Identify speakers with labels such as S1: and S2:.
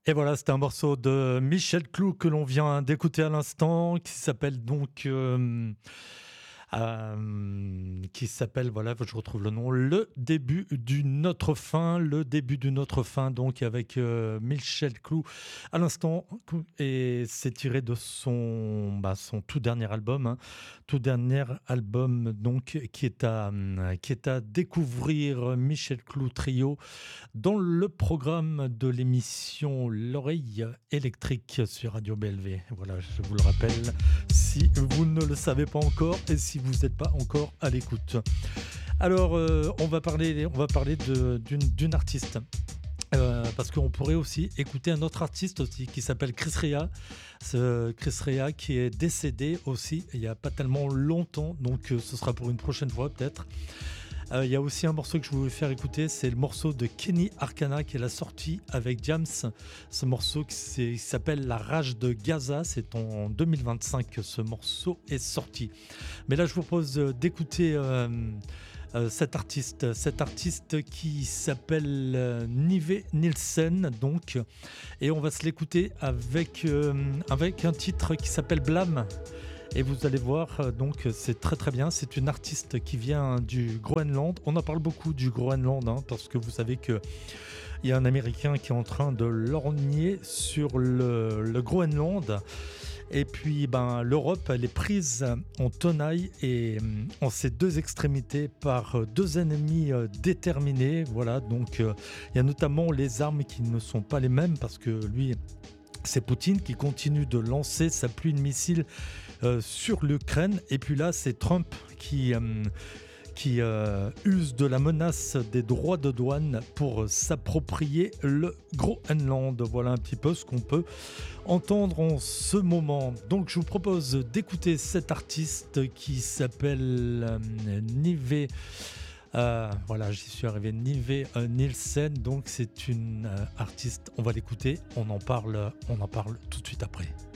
S1: Et voilà, c'était un morceau de Michel Clou que l'on vient d'écouter à l'instant, qui s'appelle donc, qui s'appelle, voilà, je retrouve le nom, Le début d'une autre fin, Le début d'une autre fin, donc avec Michel Clou à l'instant, et c'est tiré de son tout dernier album, hein, tout dernier album donc qui est à découvrir, Michel Clou Trio dans le programme de l'émission L'oreille électrique sur Radio BLV. Voilà, je vous le rappelle, si vous ne le savez pas encore et si vous n'êtes pas encore à l'écoute. Alors, on va parler d'une artiste. Parce qu'on pourrait aussi écouter un autre artiste aussi qui s'appelle Chris Rea. Chris Rea qui est décédé aussi il n'y a pas tellement longtemps, donc ce sera pour une prochaine fois peut-être. Il y a aussi un morceau que je voulais faire écouter, c'est le morceau de Kenny Arcana qui est la sortie avec James. Ce morceau qui s'appelle La Rage de Gaza, c'est en 2025 que ce morceau est sorti. Mais là je vous propose d'écouter cet artiste qui s'appelle Nive Nielsen donc, et on va se l'écouter avec un titre qui s'appelle Blâme. Et vous allez voir, donc c'est très très bien. C'est une artiste qui vient du Groenland. On en parle beaucoup du Groenland, hein, parce que vous savez qu'il y a un Américain qui est en train de lorgner sur le Groenland. Et puis l'Europe, elle est prise en tenaille et en ses deux extrémités par deux ennemis déterminés. Voilà, donc il y a notamment les armes qui ne sont pas les mêmes parce que lui, c'est Poutine qui continue de lancer sa pluie de missiles sur l'Ukraine. Et puis là, c'est Trump qui use de la menace des droits de douane pour s'approprier le Groenland. Voilà un petit peu ce qu'on peut entendre en ce moment. Donc je vous propose d'écouter cet artiste qui s'appelle Nive. Voilà, j'y suis arrivé. Nive Nielsen, donc c'est une artiste. On va l'écouter. On en parle tout de suite après.